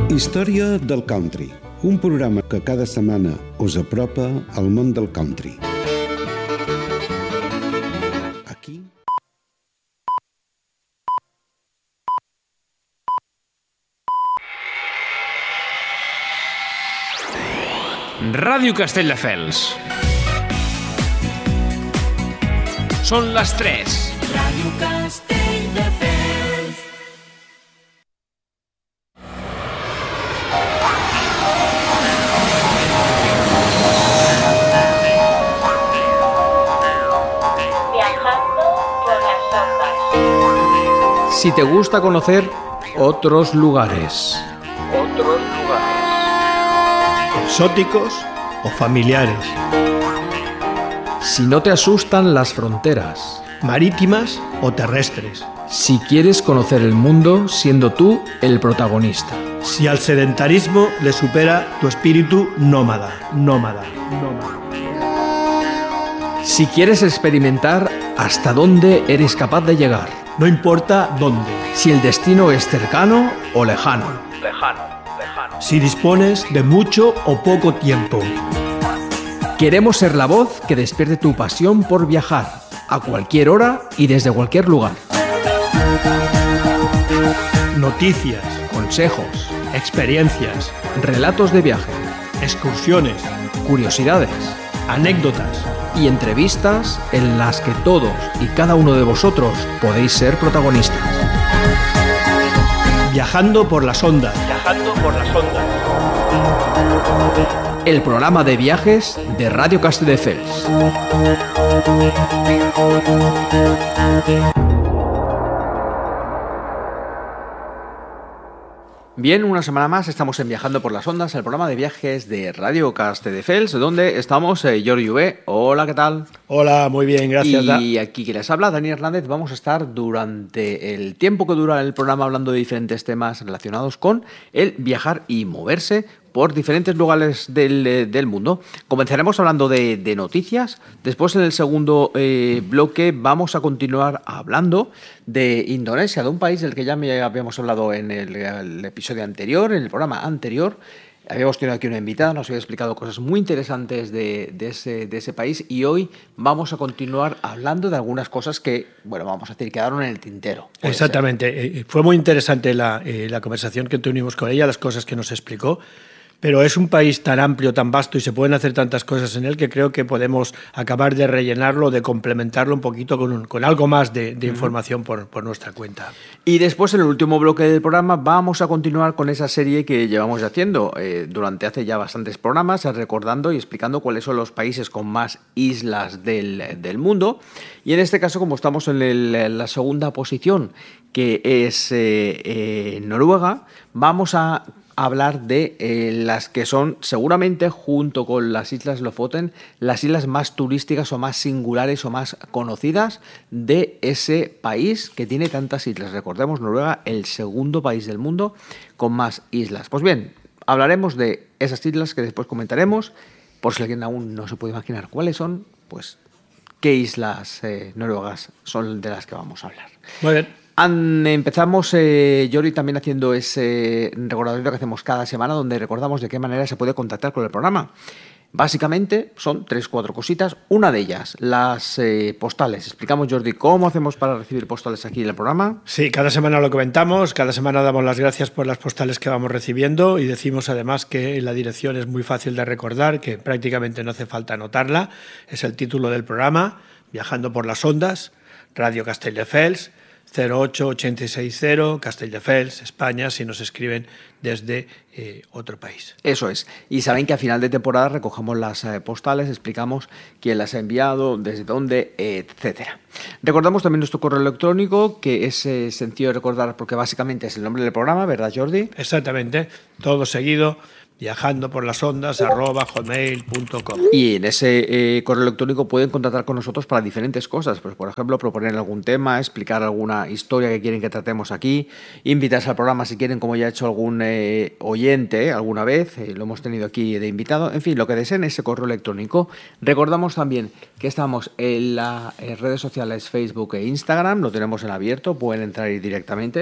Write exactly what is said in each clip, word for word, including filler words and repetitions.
Història del country, un programa que cada setmana us apropa al món del country. Aquí... Ràdio Castelldefels. Són les tres. Ràdio Castelldefels. Viajando por las ondas. Si te gusta conocer otros lugares. Otros lugares. Exóticos o familiares. Si no te asustan las fronteras. Marítimas o terrestres. Si quieres conocer el mundo siendo tú el protagonista. Si al sedentarismo le supera tu espíritu nómada, nómada, nómada. Si quieres experimentar hasta dónde eres capaz de llegar. No importa dónde. Si el destino es cercano o lejano. Lejano, lejano. Si dispones de mucho o poco tiempo. Queremos ser la voz que despierte tu pasión por viajar, a cualquier hora y desde cualquier lugar. Noticias, Consejos, experiencias, relatos de viaje, excursiones, curiosidades anécdotas y entrevistas en las que todos y cada uno de vosotros podéis ser protagonistas. Viajando por las ondas. Viajando por las ondas. El programa de viajes de Ràdio Castelldefels. Bien, una semana más estamos en Viajando por las Ondas, el programa de viajes de Ràdio Castelldefels, donde estamos eh, Jordi Uvé. Hola, ¿qué tal? Hola, muy bien, gracias. Y aquí que les habla, Dani Hernández. Vamos a estar durante el tiempo que dura el programa hablando de diferentes temas relacionados con el viajar y moverse por diferentes lugares del, del mundo. Comenzaremos hablando de, de noticias. Después, en el segundo eh, bloque, vamos a continuar hablando de Indonesia, de un país del que ya me habíamos hablado en el, el episodio anterior, en el programa anterior. Habíamos tenido aquí una invitada, nos había explicado cosas muy interesantes de, de, ese, de ese país, y hoy vamos a continuar hablando de algunas cosas que, bueno, vamos a decir, quedaron en el tintero. Exactamente. Eh, fue muy interesante la, eh, la conversación que tuvimos con ella, las cosas que nos explicó. Pero es un país tan amplio, tan vasto, y se pueden hacer tantas cosas en él que creo que podemos acabar de rellenarlo, de complementarlo un poquito con, un, con algo más de, de información por, por nuestra cuenta. Y después, en el último bloque del programa, vamos a continuar con esa serie que llevamos haciendo eh, durante hace ya bastantes programas, recordando y explicando cuáles son los países con más islas del, del mundo. Y en este caso, como estamos en el, la segunda posición, que es eh, eh, Noruega, vamos a hablar de eh, las que son seguramente, junto con las Islas Lofoten, las islas más turísticas o más singulares o más conocidas de ese país que tiene tantas islas. Recordemos, Noruega, el segundo país del mundo con más islas. Pues bien, hablaremos de esas islas que después comentaremos. Por si alguien aún no se puede imaginar cuáles son, pues qué islas eh, noruegas son de las que vamos a hablar. Muy bien. Empezamos, eh, Jordi, también haciendo ese recordatorio que hacemos cada semana, donde recordamos de qué manera se puede contactar con el programa. Básicamente son tres, cuatro cositas. Una de ellas, las eh, postales. Explicamos, Jordi, cómo hacemos para recibir postales aquí en el programa. Sí, cada semana lo comentamos, cada semana damos las gracias por las postales que vamos recibiendo y decimos además que la dirección es muy fácil de recordar, que prácticamente no hace falta anotarla. Es el título del programa, Viajando por las Ondas, Ràdio Castelldefels, cero ocho ochenta y seis cero, Castelldefels, España, si nos escriben desde eh, otro país. Eso es. Y saben que a final de temporada recogemos las eh, postales, explicamos quién las ha enviado, desde dónde, eh, etcétera. Recordamos también nuestro correo electrónico, que es eh, sencillo de recordar porque básicamente es el nombre del programa, ¿verdad, Jordi? Exactamente, todo seguido. Viajando por las ondas arroba hotmail punto com. Y en ese eh, correo electrónico pueden contactar con nosotros para diferentes cosas, pues por ejemplo proponer algún tema, explicar alguna historia que quieren que tratemos aquí, invitarse al programa si quieren, como ya ha hecho algún eh, oyente eh, alguna vez, eh, lo hemos tenido aquí de invitado, en fin, lo que deseen, ese correo electrónico. Recordamos también que estamos en las redes sociales Facebook e Instagram, lo tenemos en abierto, pueden entrar ahí directamente.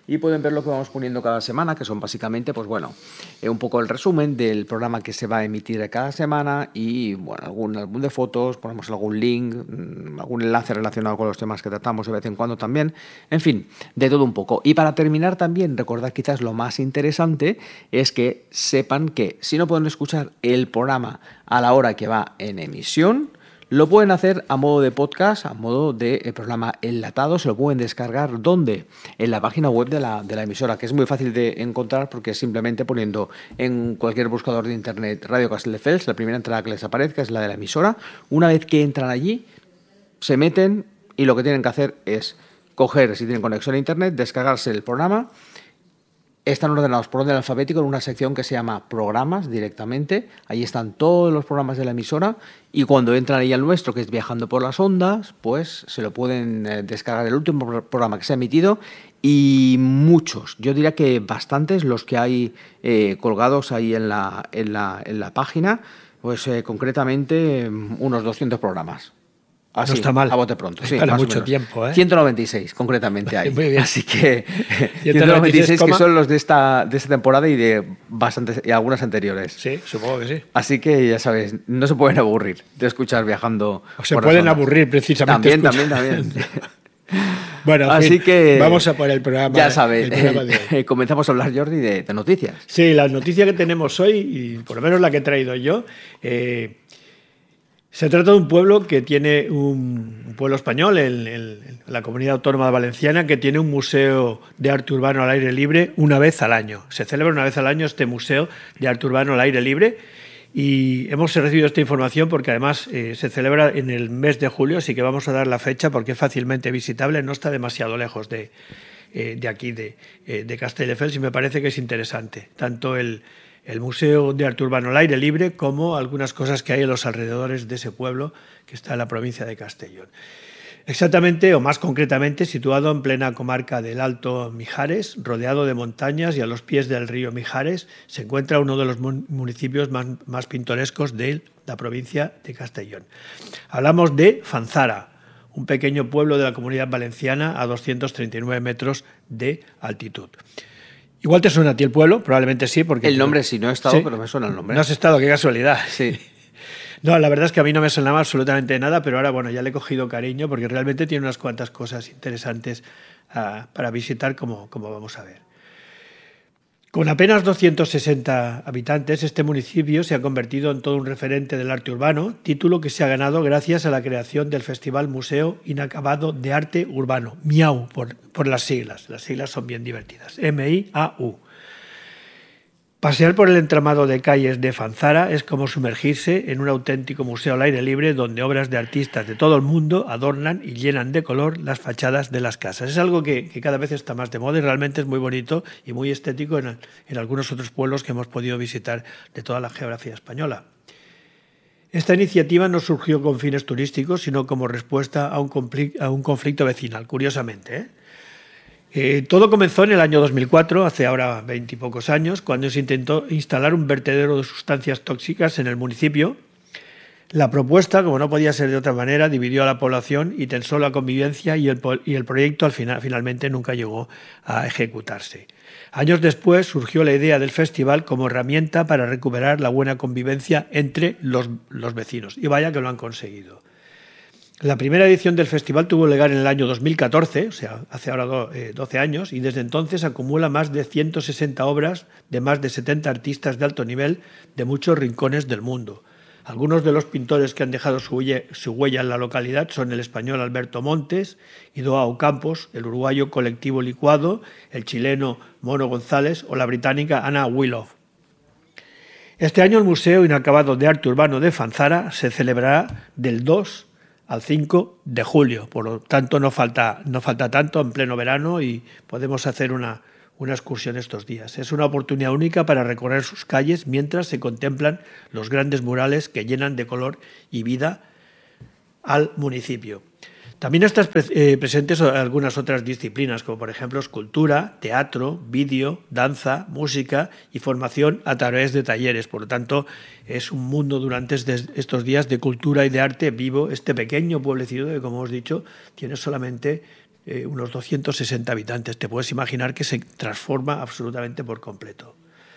y pueden ver lo que vamos poniendo cada semana, que son básicamente, pues bueno, eh, un poco el resumen del programa que se va a emitir cada semana y, bueno, algún álbum de fotos, ponemos algún link, algún enlace relacionado con los temas que tratamos de vez en cuando también, en fin, de todo un poco. Y para terminar también, recordad quizás lo más interesante es que sepan que si no pueden escuchar el programa a la hora que va en emisión, lo pueden hacer a modo de podcast, a modo de eh, programa enlatado, se lo pueden descargar, ¿dónde? En la página web de la, de la emisora, que es muy fácil de encontrar porque simplemente poniendo en cualquier buscador de internet Radio Castelldefels, la primera entrada que les aparezca es la de la emisora. Una vez que entran allí, se meten y lo que tienen que hacer es coger, si tienen conexión a internet, descargarse el programa. Están ordenados por orden alfabético en una sección que se llama Programas directamente. Ahí están todos los programas de la emisora y cuando entran ahí al nuestro, que es Viajando por las Ondas, pues se lo pueden eh, descargar el último programa que se ha emitido y muchos, yo diría que bastantes los que hay eh, colgados ahí en la, en la, en la página, pues eh, concretamente unos doscientos programas. Así, no está mal. A bote pronto. Sí, para más mucho o menos. tiempo, ¿eh? ciento noventa y seis, concretamente hay. Muy bien. Así que ciento noventa y seis que son los de esta, de esta temporada y de bastantes y algunas anteriores. Sí, supongo que sí. Así que ya sabes, no se pueden aburrir de escuchar Viajando. O se pueden aburrir precisamente. También, también, también. Bueno, así fin, que vamos a por el programa. Ya sabes, eh, comenzamos a hablar, Jordi, de, de noticias. Sí, la noticia que tenemos hoy, y por lo menos la que he traído yo, eh, se trata de un pueblo que tiene un, un pueblo español, el, el, la Comunidad Autónoma Valenciana, que tiene un museo de arte urbano al aire libre una vez al año. Se celebra una vez al año este museo de arte urbano al aire libre y hemos recibido esta información porque además eh, se celebra en el mes de julio, así que vamos a dar la fecha porque es fácilmente visitable, no está demasiado lejos de, eh, de aquí, de, eh, de Castelldefels, y me parece que es interesante, tanto el el Museo de Arte Urbano al aire libre, como algunas cosas que hay en los alrededores de ese pueblo que está en la provincia de Castellón. Exactamente, o más concretamente, situado en plena comarca del Alto Mijares, rodeado de montañas y a los pies del río Mijares, se encuentra uno de los municipios más, más pintorescos de la provincia de Castellón. Hablamos de Fanzara, un pequeño pueblo de la Comunidad Valenciana a doscientos treinta y nueve metros de altitud. Igual te suena a ti el pueblo, probablemente sí. Porque el nombre sí, no he estado, ¿sí? Pero me suena el nombre. No has estado, qué casualidad. Sí. No, la verdad es que a mí no me sonaba absolutamente nada, pero ahora, bueno, ya le he cogido cariño porque realmente tiene unas cuantas cosas interesantes uh, para visitar, como, como vamos a ver. Con apenas doscientos sesenta habitantes, este municipio se ha convertido en todo un referente del arte urbano, título que se ha ganado gracias a la creación del Festival Museo Inacabado de Arte Urbano, MIAU, por, por las siglas. Las siglas son bien divertidas, M I A U. Pasear por el entramado de calles de Fanzara es como sumergirse en un auténtico museo al aire libre donde obras de artistas de todo el mundo adornan y llenan de color las fachadas de las casas. Es algo que, que cada vez está más de moda y realmente es muy bonito y muy estético en, en algunos otros pueblos que hemos podido visitar de toda la geografía española. Esta iniciativa no surgió con fines turísticos, sino como respuesta a un conflicto, a un conflicto vecinal, curiosamente, ¿eh? Eh, todo comenzó en el año dos mil cuatro, hace ahora veintipocos años, cuando se intentó instalar un vertedero de sustancias tóxicas en el municipio. La propuesta, como no podía ser de otra manera, dividió a la población y tensó la convivencia y el, y el proyecto al final, finalmente nunca llegó a ejecutarse. Años después surgió la idea del festival como herramienta para recuperar la buena convivencia entre los, los vecinos, y vaya que lo han conseguido. La primera edición del festival tuvo lugar en el año dos mil catorce, o sea, hace ahora doce años, y desde entonces acumula más de ciento sesenta obras de más de setenta artistas de alto nivel de muchos rincones del mundo. Algunos de los pintores que han dejado su huella, su huella en la localidad son el español Alberto Montes, Idoao Campos, el uruguayo Colectivo Licuado, el chileno Mono González o la británica Anna Willow. Este año el Museo Inacabado de Arte Urbano de Fanzara se celebrará del dos al cinco de julio, por lo tanto no falta, no falta tanto, en pleno verano, y podemos hacer una, una excursión estos días. Es una oportunidad única para recorrer sus calles mientras se contemplan los grandes murales que llenan de color y vida al municipio. También están eh, presentes algunas otras disciplinas, como por ejemplo escultura, teatro, vídeo, danza, música y formación a través de talleres. Por lo tanto, es un mundo durante estos días de cultura y de arte vivo. Este pequeño pueblecito que, como os he dicho, tiene solamente eh, unos doscientos sesenta habitantes. Te puedes imaginar que se transforma absolutamente por completo.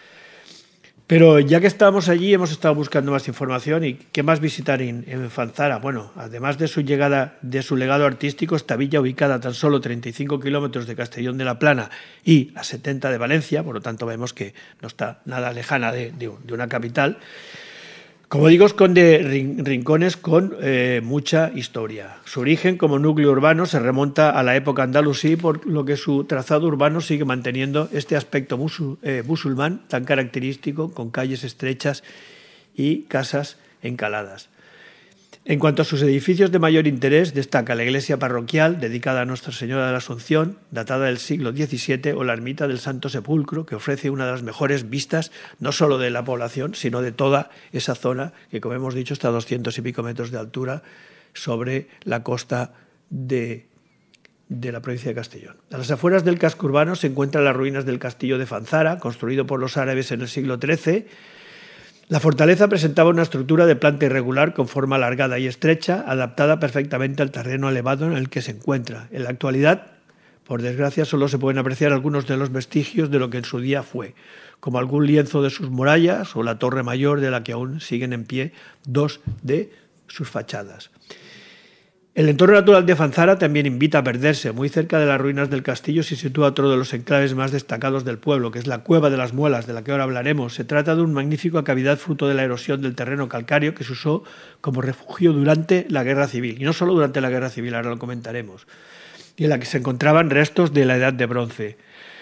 Pero ya que estábamos allí, hemos estado buscando más información. ¿Y qué más visitar en, en Fanzara? Bueno, además de su llegada, de su legado artístico, esta villa, ubicada a tan solo treinta y cinco kilómetros de Castellón de la Plana y a setenta de Valencia, por lo tanto vemos que no está nada lejana de, de, de una capital, como digo, esconde rincones con eh, mucha historia. Su origen como núcleo urbano se remonta a la época andalusí, por lo que su trazado urbano sigue manteniendo este aspecto musul, eh, musulmán tan característico, con calles estrechas y casas encaladas. En cuanto a sus edificios de mayor interés, destaca la iglesia parroquial dedicada a Nuestra Señora de la Asunción, datada del siglo diecisiete, o la ermita del Santo Sepulcro, que ofrece una de las mejores vistas no solo de la población, sino de toda esa zona, que como hemos dicho está a doscientos y pico metros de altura sobre la costa de, de la provincia de Castellón. A las afueras del casco urbano se encuentran las ruinas del castillo de Fanzara, construido por los árabes en el siglo trece. La fortaleza presentaba una estructura de planta irregular con forma alargada y estrecha, adaptada perfectamente al terreno elevado en el que se encuentra. En la actualidad, por desgracia, solo se pueden apreciar algunos de los vestigios de lo que en su día fue, como algún lienzo de sus murallas o la torre mayor de la que aún siguen en pie dos de sus fachadas. El entorno natural de Fanzara también invita a perderse. Muy cerca de las ruinas del castillo se sitúa otro de los enclaves más destacados del pueblo, que es la Cueva de las Muelas, de la que ahora hablaremos. Se trata de una magnífica cavidad fruto de la erosión del terreno calcáreo que se usó como refugio durante la Guerra Civil. Y no solo durante la Guerra Civil, ahora lo comentaremos. Y en la que se encontraban restos de la Edad de Bronce.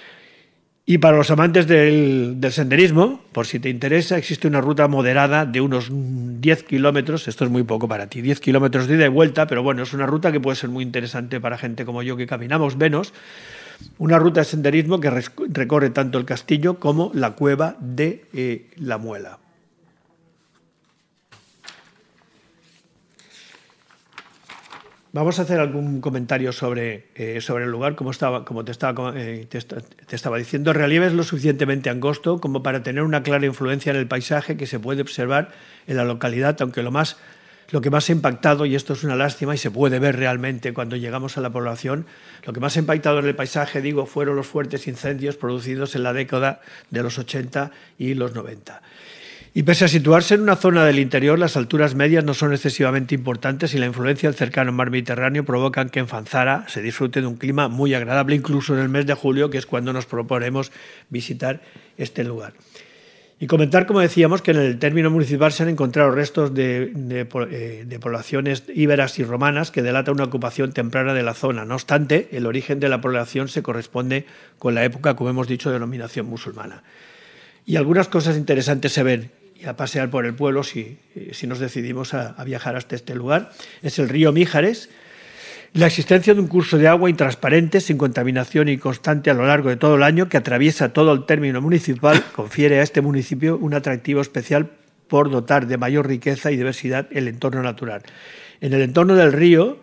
Y para los amantes del, del senderismo, por si te interesa, existe una ruta moderada de unos diez kilómetros, esto es muy poco para ti, diez kilómetros de ida y vuelta, pero bueno, es una ruta que puede ser muy interesante para gente como yo que caminamos menos, una ruta de senderismo que recorre tanto el castillo como la cueva de eh, la Muela. Vamos a hacer algún comentario sobre, eh, sobre el lugar, como, estaba, como te, estaba, eh, te, te estaba diciendo. El relieve es lo suficientemente angosto como para tener una clara influencia en el paisaje que se puede observar en la localidad, aunque lo, más, lo que más ha impactado, y esto es una lástima y se puede ver realmente cuando llegamos a la población, lo que más ha impactado en el paisaje, digo, fueron los fuertes incendios producidos en la década de los ochenta y los noventa. Y pese a situarse en una zona del interior, las alturas medias no son excesivamente importantes y la influencia del cercano mar Mediterráneo provocan que en Fanzara se disfrute de un clima muy agradable, incluso en el mes de julio, que es cuando nos proponemos visitar este lugar. Y comentar, como decíamos, que en el término municipal se han encontrado restos de, de, eh, de poblaciones íberas y romanas que delata una ocupación temprana de la zona. No obstante, el origen de la población se corresponde con la época, como hemos dicho, de denominación musulmana. Y algunas cosas interesantes se ven y a pasear por el pueblo si, si nos decidimos a, a viajar hasta este lugar. Es el río Míjares. La existencia de un curso de agua intransparente, sin contaminación y constante a lo largo de todo el año, que atraviesa todo el término municipal, confiere a este municipio un atractivo especial por dotar de mayor riqueza y diversidad el entorno natural. En el entorno del río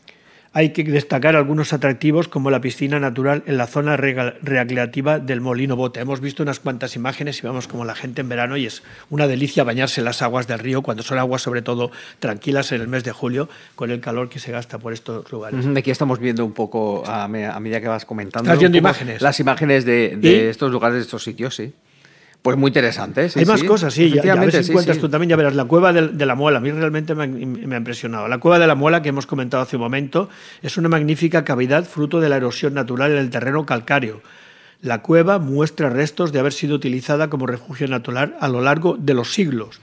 hay que destacar algunos atractivos como la piscina natural en la zona recreativa del Molino Bota. Hemos visto unas cuantas imágenes y vemos como la gente en verano, y es una delicia bañarse en las aguas del río, cuando son aguas sobre todo tranquilas en el mes de julio, con el calor que se gasta por estos lugares. Aquí estamos viendo un poco, a medida que vas comentando, ¿estás viendo imágenes? Las imágenes de, de estos lugares, de estos sitios, sí. Pues muy interesante. Sí, Hay más sí, cosas, sí. Ya, ya a ver si sí, encuentras sí. tú también, ya verás. La cueva de, de la Muela, a mí realmente me, me ha impresionado. La cueva de la Muela, que hemos comentado hace un momento, es una magnífica cavidad fruto de la erosión natural en el terreno calcáreo. La cueva muestra restos de haber sido utilizada como refugio natural a lo largo de los siglos.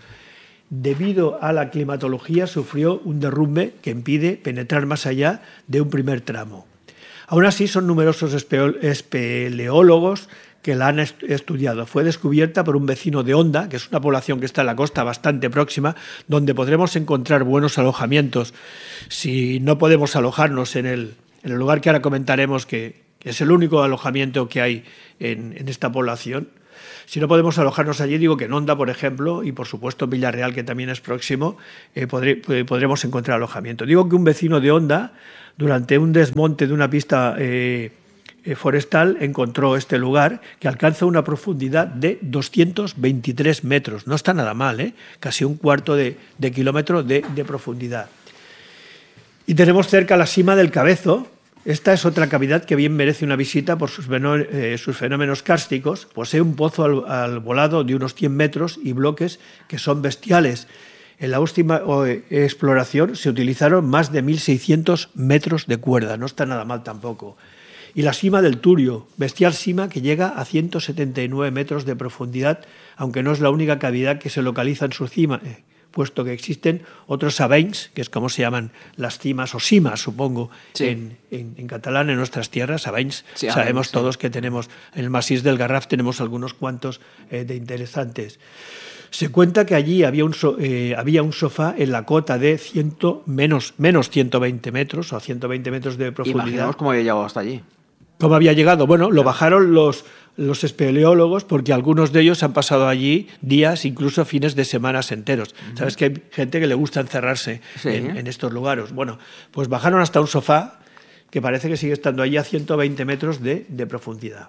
Debido a la climatología, sufrió un derrumbe que impide penetrar más allá de un primer tramo. Aún así, son numerosos espeleólogos que la han estudiado. Fue descubierta por un vecino de Onda, que es una población que está en la costa bastante próxima, donde podremos encontrar buenos alojamientos. Si no podemos alojarnos en el, en el lugar que ahora comentaremos, que, que es el único alojamiento que hay en, en esta población, si no podemos alojarnos allí, digo que en Onda, por ejemplo, y por supuesto en Villarreal, que también es próximo, eh, podré, podremos encontrar alojamiento. Digo que un vecino de Onda, durante un desmonte de una pista eh, forestal, encontró este lugar que alcanza una profundidad de doscientos veintitrés metros. No está nada mal, ¿eh? Casi un cuarto de, de kilómetro de, de profundidad. Y tenemos cerca la cima del Cabezo, Esta es otra cavidad que bien merece una visita por sus, eh, sus fenómenos kársticos. Posee un pozo al, al volado de unos cien metros y bloques que son bestiales. En la última exploración se utilizaron más de mil seiscientos metros de cuerda, no está nada mal tampoco. Y la sima del Turio, bestial sima que llega a ciento setenta y nueve metros de profundidad, aunque no es la única cavidad que se localiza en su cima, eh, puesto que existen otros avencs, que es como se llaman las cimas o simas, supongo, sí. en, en, en catalán, en nuestras tierras, avencs. Sí, sabemos sí. todos que tenemos, en el Massís del Garraf tenemos algunos cuantos eh, de interesantes. Se cuenta que allí había un, so, eh, había un sofá en la cota de cien, menos, menos ciento veinte metros, o ciento veinte metros de profundidad. Imaginemos cómo había llegado hasta allí. ¿Cómo había llegado? Bueno, lo bajaron los, los espeleólogos porque algunos de ellos han pasado allí días, incluso fines de semanas enteros. Uh-huh. Sabes que hay gente que le gusta encerrarse sí. en, en estos lugares. Bueno, pues bajaron hasta un sofá que parece que sigue estando allí a ciento veinte metros de, de profundidad.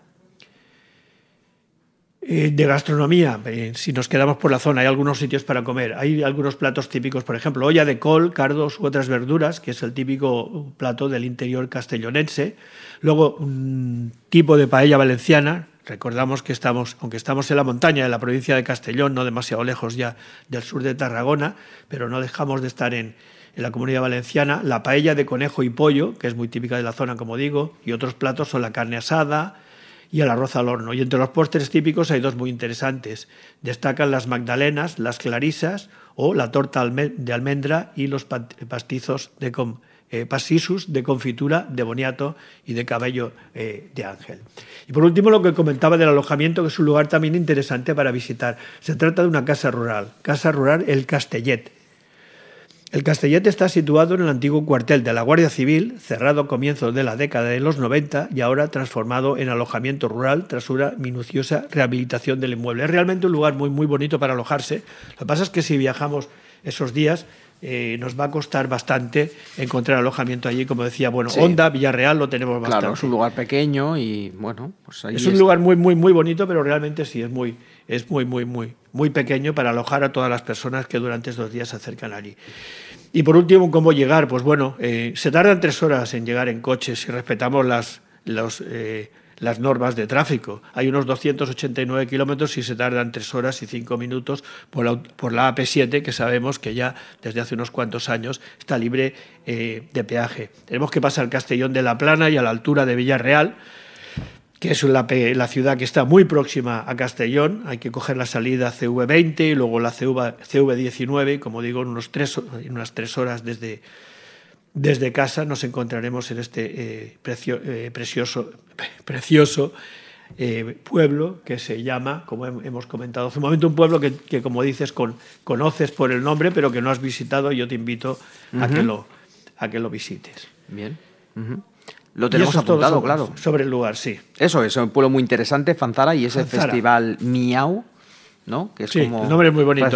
Eh, de gastronomía, eh, si nos quedamos por la zona, hay algunos sitios para comer. Hay algunos platos típicos, por ejemplo, olla de col, cardos u otras verduras, que es el típico plato del interior castellonense. Luego, un tipo de paella valenciana. Recordamos que estamos, aunque estamos en la montaña de la provincia de Castellón, no demasiado lejos ya del sur de Tarragona, pero no dejamos de estar en, en la Comunidad Valenciana. La paella de conejo y pollo, que es muy típica de la zona, como digo, y otros platos son la carne asada y el arroz al horno. Y entre los postres típicos hay dos muy interesantes. Destacan las magdalenas, las clarisas o la torta de almendra y los pastizos de com, eh, pastissos de confitura de boniato y de cabello eh, de ángel. Y por último, lo que comentaba del alojamiento, que es un lugar también interesante para visitar. Se trata de una casa rural, casa rural El Castellet. El Castellet está situado en el antiguo cuartel de la Guardia Civil, cerrado a comienzos de la década de los noventa y ahora transformado en alojamiento rural tras una minuciosa rehabilitación del inmueble. Es realmente un lugar muy, muy bonito para alojarse. Lo que pasa es que si viajamos esos días eh, nos va a costar bastante encontrar alojamiento allí. Como decía, bueno, sí. Honda, Villarreal lo tenemos bastante. Claro, es un lugar pequeño y bueno, pues ahí es un es... lugar muy, muy, muy bonito, pero realmente sí es muy, es muy, muy, muy, muy pequeño para alojar a todas las personas que durante estos días se acercan allí. Y por último, ¿cómo llegar? Pues bueno, eh, se tardan tres horas en llegar en coche si respetamos las, los, eh, las normas de tráfico. Hay unos doscientos ochenta y nueve kilómetros y se tardan tres horas y cinco minutos por la, por la A P siete, que sabemos que ya desde hace unos cuantos años está libre eh, de peaje. Tenemos que pasar Castellón de la Plana y a la altura de Villarreal, que es la, la ciudad que está muy próxima a Castellón. Hay que coger la salida C V veinte y luego la C V diecinueve, y como digo, en, unos tres, en unas tres horas desde, desde casa nos encontraremos en este eh, precio, eh, precioso, precioso eh, pueblo que se llama, como hemos comentado hace un momento, un pueblo que, que como dices, con, conoces por el nombre, pero que no has visitado, y yo te invito uh-huh. a, que lo, a que lo visites. Bien. Uh-huh. Lo tenemos apuntado, sobre, claro. Sobre el lugar, sí. Eso es, un pueblo muy interesante, Fanzara, y ese Fanzara. Festival Miau, ¿no? Que es sí, como, el nombre es muy bonito.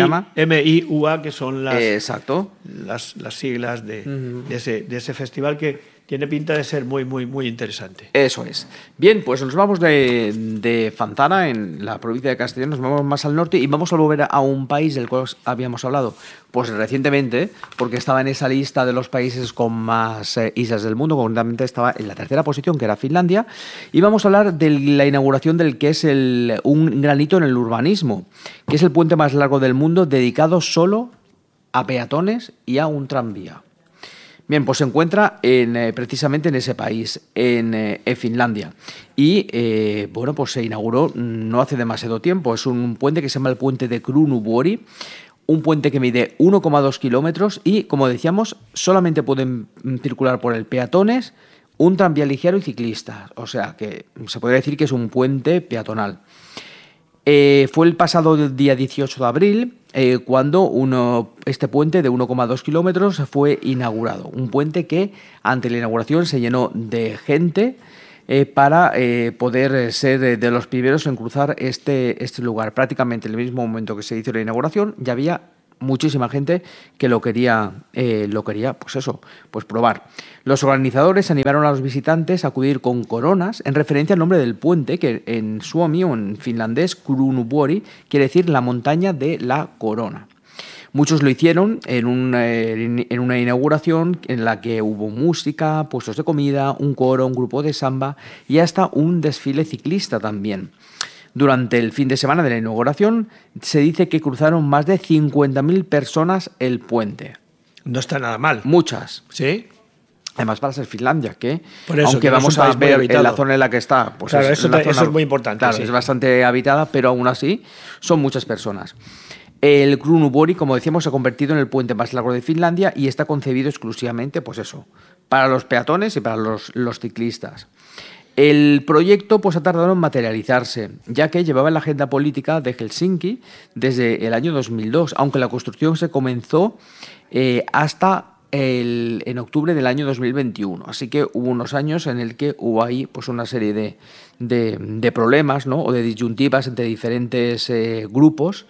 M I U A, que son las, Exacto. las, las siglas de, uh-huh. de, ese, de ese festival, que tiene pinta de ser muy, muy, muy interesante. Eso es. Bien, pues nos vamos de, de Fanzara, en la provincia de Castellón, nos vamos más al norte y vamos a volver a un país del cual habíamos hablado pues recientemente, porque estaba en esa lista de los países con más eh, islas del mundo. Concretamente estaba en la tercera posición, que era Finlandia, y vamos a hablar de la inauguración del que es el, un granito en el urbanismo, que es el puente más largo del mundo dedicado solo a peatones y a un tranvía. Bien, pues se encuentra en, eh, precisamente en ese país, en, eh, en Finlandia. Y, eh, bueno, pues se inauguró no hace demasiado tiempo. Es un puente que se llama el puente de Kruunuvuori, un puente que mide uno coma dos kilómetros y, como decíamos, solamente pueden circular por él peatones, un tranvía ligero y ciclistas. O sea, que se podría decir que es un puente peatonal. Eh, fue el pasado día dieciocho de abril eh, cuando uno, este puente de uno coma dos kilómetros fue inaugurado. Un puente que ante la inauguración se llenó de gente eh, para eh, poder ser de los primeros en cruzar este, este lugar. Prácticamente en el mismo momento que se hizo la inauguración ya había muchísima gente que lo quería, eh, lo quería, pues eso, pues probar. Los organizadores animaron a los visitantes a acudir con coronas en referencia al nombre del puente, que en suomi o en finlandés Kruunuvuori quiere decir la montaña de la corona. Muchos lo hicieron en una, en una inauguración en la que hubo música, puestos de comida, un coro, un grupo de samba y hasta un desfile ciclista también. Durante el fin de semana de la inauguración se dice que cruzaron más de cincuenta mil personas el puente. No está nada mal. Muchas. ¿Sí? Además para ser Finlandia, que Por eso, aunque que no vamos es un a país muy ver habitado. en la zona en la que está, pues Claro, es, eso, la te- zona- eso es muy importante. Claro, sí. es bastante habitada, pero aún así son muchas personas. El Kruunuvori, como decíamos, se ha convertido en el puente más largo de Finlandia y está concebido exclusivamente, pues eso, para los peatones y para los, los ciclistas. El proyecto pues, ha tardado en materializarse, ya que llevaba en la agenda política de Helsinki desde el año dos mil dos, aunque la construcción se comenzó eh, hasta el, en octubre del año dos mil veintiuno. Así que hubo unos años en el que hubo ahí pues, una serie de, de, de problemas, ¿no? O de disyuntivas entre diferentes eh, grupos.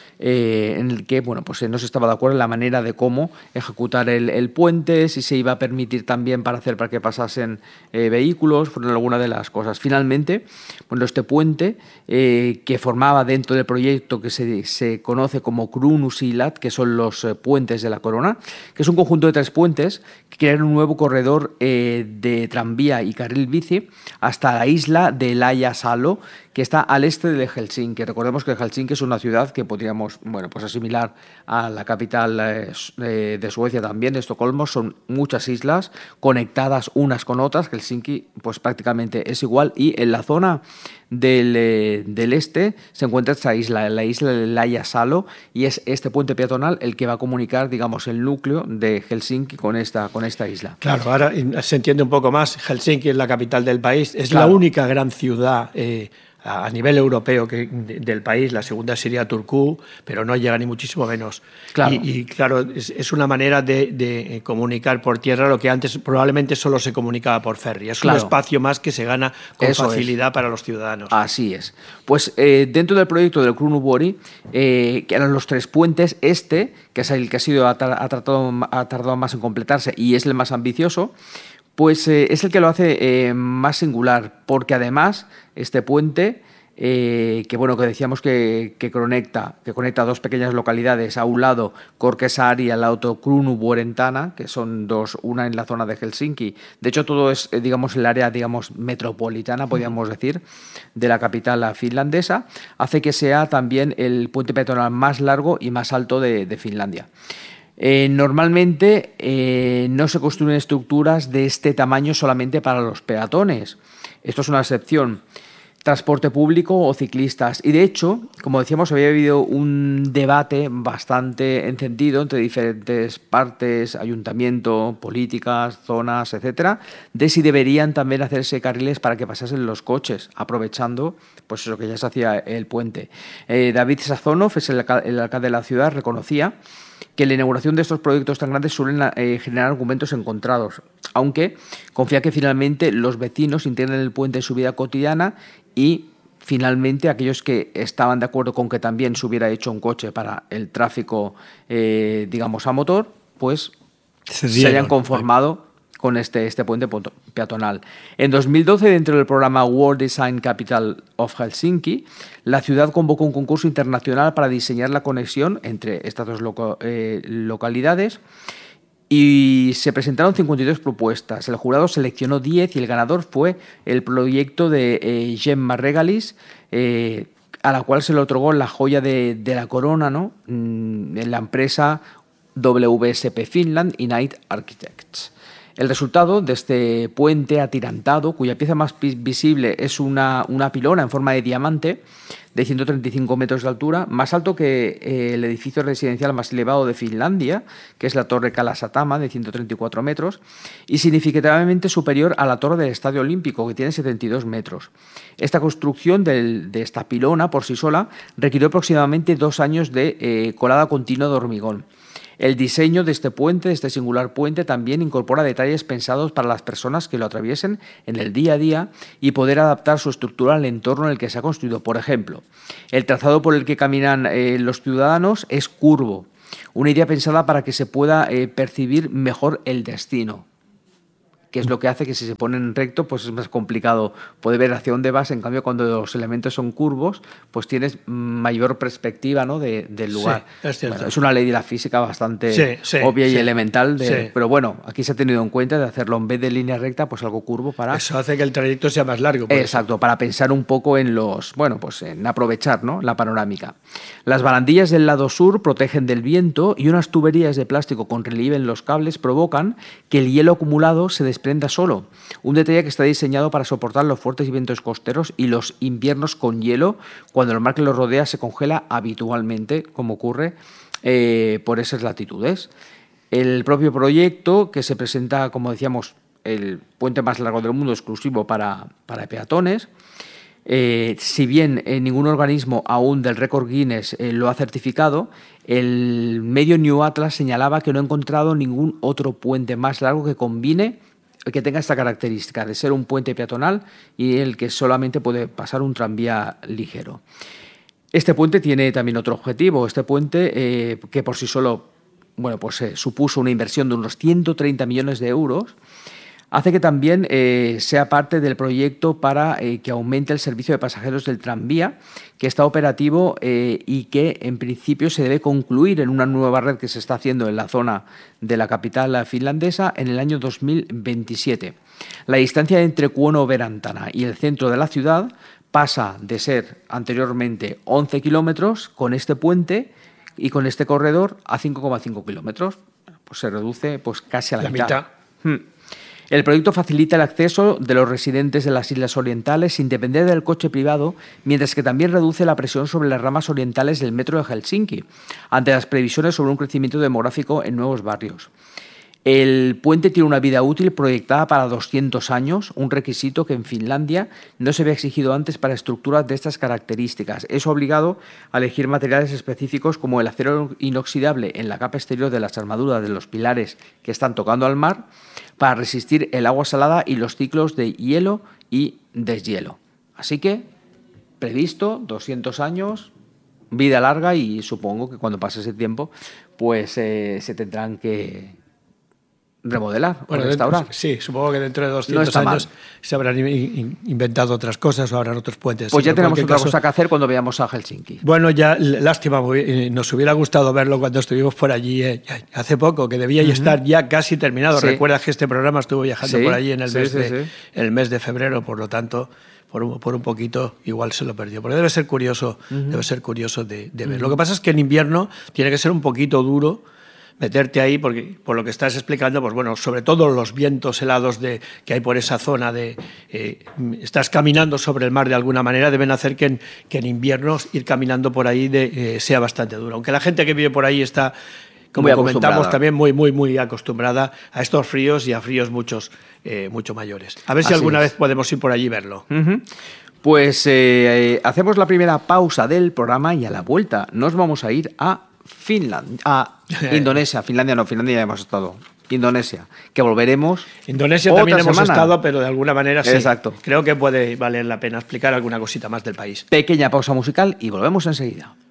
Eh, en el que bueno, pues, no se estaba de acuerdo en la manera de cómo ejecutar el, el puente, si se iba a permitir también para hacer para que pasasen eh, vehículos, fueron algunas de las cosas. Finalmente, bueno, este puente eh, que formaba dentro del proyecto que se, se conoce como Kruunusillat, que son los eh, puentes de la corona, que es un conjunto de tres puentes que crean un nuevo corredor eh, de tranvía y carril bici hasta la isla de Laajasalo, que está al este de Helsinki. Recordemos que Helsinki es una ciudad que podríamos, bueno, pues asimilar a la capital eh, de Suecia también, de Estocolmo. Son muchas islas conectadas unas con otras. Helsinki pues prácticamente es igual, y en la zona del, eh, del este se encuentra esta isla, la isla de Laajasalo, y es este puente peatonal el que va a comunicar, digamos, el núcleo de Helsinki con esta, con esta isla. Claro, ahora se entiende un poco más. Helsinki es la capital del país, es Claro. la única gran ciudad eh, a nivel europeo que, de, del país. La segunda sería Turku, pero no llega ni muchísimo menos. Claro. Y, y claro, es, es una manera de, de comunicar por tierra lo que antes probablemente solo se comunicaba por ferry. Es Claro. un espacio más que se gana con Eso facilidad es. Para los ciudadanos. Así es. Pues eh, dentro del proyecto del Kruunuvori, eh, que eran los tres puentes, este, que es el que ha, sido, ha, ha, tratado, ha tardado más en completarse y es el más ambicioso, pues eh, es el que lo hace eh, más singular, porque además este puente, eh, que bueno, que decíamos que, que conecta que conecta dos pequeñas localidades, a un lado Korkesaari y al otro Kruunuvuorentana, que son dos, una en la zona de Helsinki. De hecho, todo es, eh, digamos, el área, digamos, metropolitana, podríamos decir, de la capital finlandesa, hace que sea también el puente peatonal más largo y más alto de, de Finlandia. Eh, normalmente eh, no se construyen estructuras de este tamaño solamente para los peatones. Esto es una excepción. Transporte público o ciclistas. Y de hecho, como decíamos, había habido un debate bastante encendido entre diferentes partes, ayuntamiento, políticas, zonas, etcétera, de si deberían también hacerse carriles para que pasasen los coches, aprovechando pues eso que ya se hacía el puente. Eh, David Sazonov, es el, alca- el alcalde de la ciudad, reconocía que la inauguración de estos proyectos tan grandes suelen eh, generar argumentos encontrados, aunque confía que finalmente los vecinos integren el puente en su vida cotidiana y finalmente aquellos que estaban de acuerdo con que también se hubiera hecho un coche para el tráfico, eh, digamos, a motor, pues Se se, dieron. hayan conformado con este, este puente peatonal. En dos mil doce, dentro del programa World Design Capital of Helsinki, la ciudad convocó un concurso internacional para diseñar la conexión entre estas dos loco, eh, localidades y se presentaron cincuenta y dos propuestas. El jurado seleccionó diez y el ganador fue el proyecto de eh, Gemma Regalis, eh, a la cual se le otorgó la joya de, de la corona, ¿no? Mm, en la empresa W S P Finland y Knight Architects. El resultado de este puente atirantado, cuya pieza más visible es una, una pilona en forma de diamante de ciento treinta y cinco metros de altura, más alto que eh, el edificio residencial más elevado de Finlandia, que es la Torre Kalasatama, de ciento treinta y cuatro metros, y significativamente superior a la Torre del Estadio Olímpico, que tiene setenta y dos metros. Esta construcción del, de esta pilona por sí sola requirió aproximadamente dos años de eh, colada continua de hormigón. El diseño de este puente, de este singular puente, también incorpora detalles pensados para las personas que lo atraviesen en el día a día y poder adaptar su estructura al entorno en el que se ha construido. Por ejemplo, el trazado por el que caminan eh, los ciudadanos es curvo, una idea pensada para que se pueda eh, percibir mejor el destino. que es lo que hace que si se ponen recto, pues es más complicado poder ver hacia dónde vas. En cambio, cuando los elementos son curvos, pues tienes mayor perspectiva, ¿no?, de, del lugar. Sí, es cierto. Bueno, es una ley de la física bastante sí, sí, obvia y sí, elemental, de, sí. pero bueno, aquí se ha tenido en cuenta de hacerlo en vez de línea recta, pues algo curvo para... Eso hace que el trayecto sea más largo. Por Exacto, eso. para pensar un poco en los, bueno, pues en aprovechar, ¿no?, la panorámica. Las barandillas del lado sur protegen del viento y unas tuberías de plástico con relieve en los cables provocan que el hielo acumulado se desprenda solo. Un detalle que está diseñado para soportar los fuertes vientos costeros y los inviernos con hielo, cuando el mar que los rodea se congela habitualmente, como ocurre eh, por esas latitudes. El propio proyecto, que se presenta, como decíamos, el puente más largo del mundo exclusivo para, para peatones, Eh, si bien eh, ningún organismo aún del récord Guinness eh, lo ha certificado, el medio New Atlas señalaba que no ha encontrado ningún otro puente más largo que combine, que tenga esta característica de ser un puente peatonal y el que solamente puede pasar un tranvía ligero. Este puente tiene también otro objetivo. Este puente, eh, que por sí solo, bueno, pues eh, supuso una inversión de unos ciento treinta millones de euros, hace que también eh, sea parte del proyecto para eh, que aumente el servicio de pasajeros del tranvía, que está operativo eh, y que en principio se debe concluir en una nueva red que se está haciendo en la zona de la capital finlandesa en el año dos mil veintisiete. La distancia entre Kuono-Verantana y el centro de la ciudad pasa de ser anteriormente once kilómetros con este puente y con este corredor a cinco coma cinco kilómetros. Pues se reduce pues casi a la, la mitad. mitad. Hmm. El proyecto facilita el acceso de los residentes de las islas orientales sin depender del coche privado, mientras que también reduce la presión sobre las ramas orientales del metro de Helsinki, ante las previsiones sobre un crecimiento demográfico en nuevos barrios. El puente tiene una vida útil proyectada para doscientos años, un requisito que en Finlandia no se había exigido antes para estructuras de estas características. Es obligado a elegir materiales específicos como el acero inoxidable en la capa exterior de las armaduras de los pilares que están tocando al mar para resistir el agua salada y los ciclos de hielo y deshielo. Así que, previsto, doscientos años, vida larga, y supongo que cuando pase ese tiempo pues eh, se tendrán que remodelar bueno, o restaurar. Dentro, sí, supongo que dentro de doscientos no años mal. se habrán in, inventado otras cosas o habrán otros puentes. Pues ya tenemos otra caso, cosa que hacer cuando veamos a Helsinki. Bueno, ya, lástima, nos hubiera gustado verlo cuando estuvimos por allí eh, hace poco, que debía uh-huh. estar ya casi terminado. Sí. Recuerdas que este programa estuvo viajando sí, por allí en el, sí, mes sí, de, sí. el mes de febrero, por lo tanto, por un, por un poquito igual se lo perdió. Pero debe ser curioso, uh-huh. debe ser curioso de, de ver. Uh-huh. Lo que pasa es que en invierno tiene que ser un poquito duro meterte ahí, porque por lo que estás explicando, pues bueno, sobre todo los vientos helados de, que hay por esa zona de eh, estás caminando sobre el mar de alguna manera, deben hacer que en, que en invierno ir caminando por ahí de, eh, sea bastante duro. Aunque la gente que vive por ahí está, como muy comentamos, también muy, muy, muy acostumbrada a estos fríos y a fríos muchos, eh, mucho mayores. A ver si Así alguna es. vez podemos ir por allí y verlo. Uh-huh. Pues eh, hacemos la primera pausa del programa y a la vuelta nos vamos a ir a Finlandia, a Indonesia, Finlandia no, Finlandia ya hemos estado, Indonesia, que volveremos. Indonesia también hemos semana. estado, pero de alguna manera sí. Exacto. Creo que puede valer la pena explicar alguna cosita más del país. Pequeña pausa musical y volvemos enseguida.